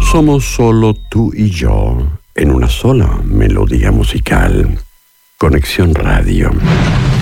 Somos solo tú y yo en una sola melodía musical. Conexión Radio.